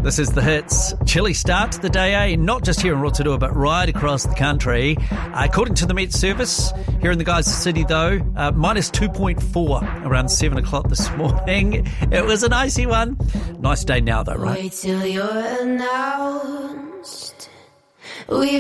This is The Hits. Chilly start to the day, not just here in Rotorua, but right across the country. According to the Met Service, here in the Geyser City, though, minus 2.4 around 7 o'clock this morning. It was an icy one. Nice day now, though, right? Wait till you're announced. We've